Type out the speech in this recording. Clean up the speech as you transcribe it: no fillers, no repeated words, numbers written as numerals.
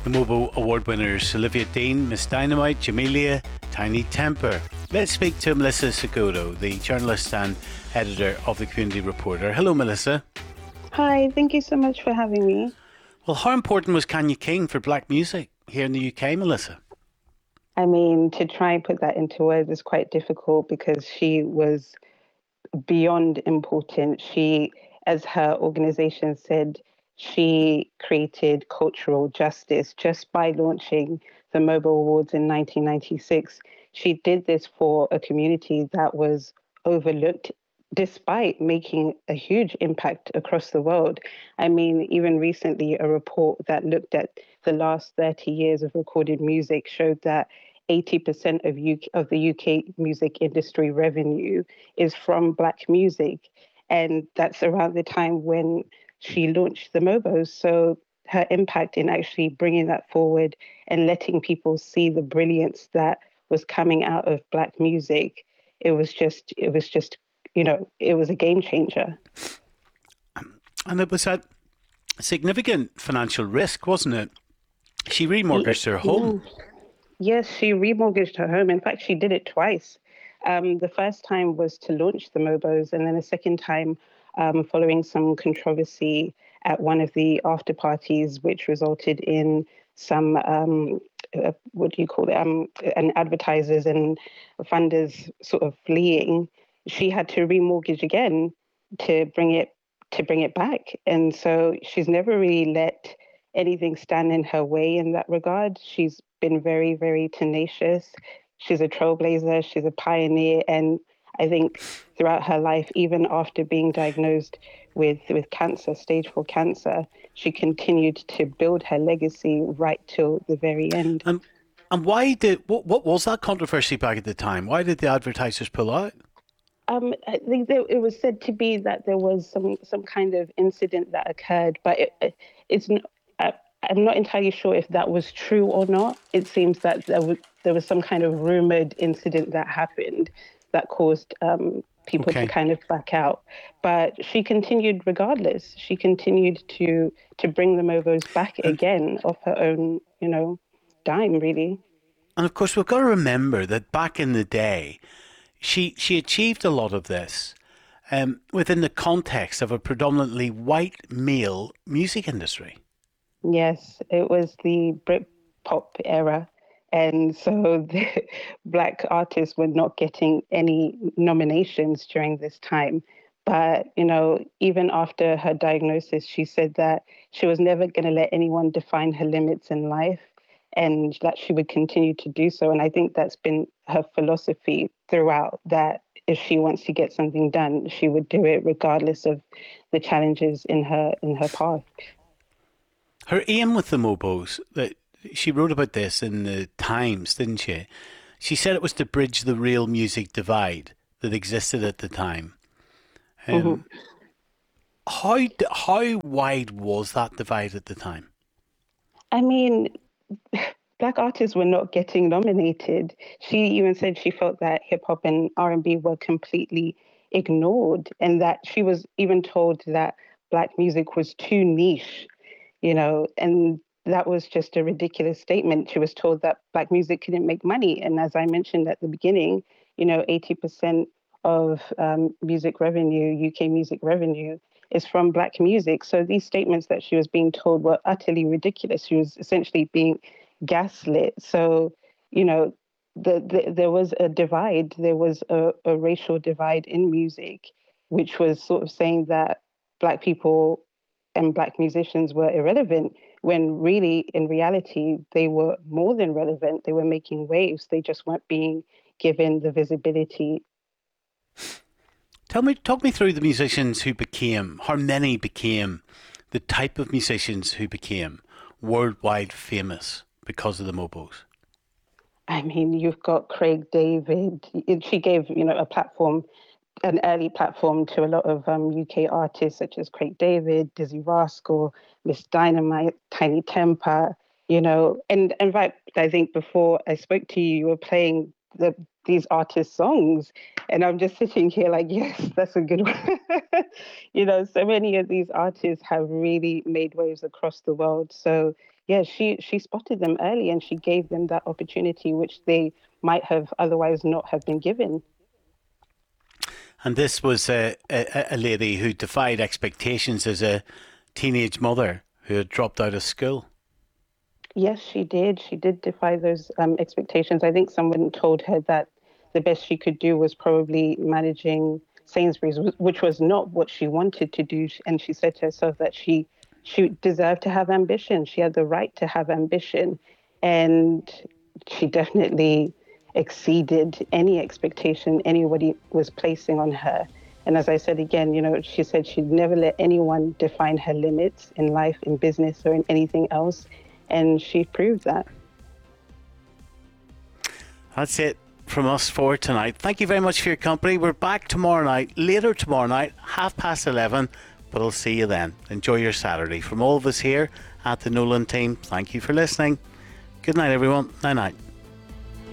The Mobo Award winners Olivia Dean, Miss Dynamite, Jamelia, Tiny Temper. Let's speak to Melissa Segudo, the journalist and editor of the Community Reporter. Hello, Melissa. Hi, thank you so much for having me. Well, how important was Kanya King for black music here in the UK, Melissa? I mean, to try and put that into words is quite difficult because she was beyond important. She, as her organization said, she created cultural justice just by launching the Mobo Awards in 1996. She did this for a community that was overlooked despite making a huge impact across the world. I mean, even recently, a report that looked at the last 30 years of recorded music showed that 80% of the UK music industry revenue is from Black music. And that's around the time when she launched the Mobos. So her impact in actually bringing that forward and letting people see the brilliance that was coming out of Black music, it was a game changer. And it was at significant financial risk, wasn't it? She remortgaged her home. Yes, she remortgaged her home. In fact, she did it twice. The first time was to launch the Mobos, and then a second time following some controversy at one of the after parties, which resulted in some, what do you call it, and advertisers and funders sort of fleeing. She had to remortgage again to bring it back. And so she's never really let anything stand in her way in that regard. She's been very, very tenacious. She's a trailblazer, she's a pioneer. And I think throughout her life, even after being diagnosed with cancer, stage 4 cancer, she continued to build her legacy right till the very end. And what was that controversy back at the time? Why did the advertisers pull out? I think it was said to be that there was some kind of incident that occurred, but it's I'm not entirely sure if that was true or not. It seems that there was some kind of rumored incident that happened that caused people to Okay. kind of back out. But she continued regardless. She continued to bring the Movos back And again off her own, dime, really. and of course we've got to remember that back in the day, she achieved a lot of this within the context of a predominantly white male music industry. Yes, it was the Britpop era. And so the Black artists were not getting any nominations during this time. But, even after her diagnosis, she said that she was never going to let anyone define her limits in life and that she would continue to do so. And I think that's been her philosophy throughout, that if she wants to get something done, she would do it regardless of the challenges in her path. Her aim with the Mobos, that she wrote about this in the Times, didn't she? She said it was to bridge the real music divide that existed at the time. Um, Mhm. how wide was that divide at the time? I mean, Black artists were not getting nominated. She even said she felt that hip hop and R&B were completely ignored, and that she was even told that Black music was too niche, and that was just a ridiculous statement. She was told that Black music couldn't make money, and as I mentioned at the beginning, 80% of music revenue, UK music revenue, is from Black music. So these statements that she was being told were utterly ridiculous. She was essentially being gaslit. So, you know, there was a divide. There was a racial divide in music, which was sort of saying that Black people and Black musicians were irrelevant, when really, in reality, they were more than relevant. They were making waves. They just weren't being given the visibility. Talk me through the musicians who became, how many became the type of musicians who became worldwide famous because of the Mobos. I mean, you've got Craig David. She gave, a platform, an early platform to a lot of UK artists such as Craig David, Dizzy Rascal, Miss Dynamite, Tiny Temper, and in fact, I think before I spoke to you, you were playing these artists' songs, and I'm just sitting here like, yes, that's a good one. So many of these artists have really made waves across the world. So yeah, she spotted them early and she gave them that opportunity, which they might have otherwise not have been given. And this was a lady who defied expectations as a teenage mother who had dropped out of school. Yes, she did. She did defy those expectations. I think someone told her that the best she could do was probably managing Sainsbury's, which was not what she wanted to do. And she said to herself that she deserved to have ambition. She had the right to have ambition, and she definitely exceeded any expectation anybody was placing on her. And as I said again, she said she'd never let anyone define her limits in life, in business, or in anything else. And she proved that. That's it from us for tonight. Thank you very much for your company. We're back tomorrow night, later tomorrow night, 11:30, but I'll see you then. Enjoy your Saturday. From all of us here at the Nolan team, thank you for listening. Good night, everyone. Night night.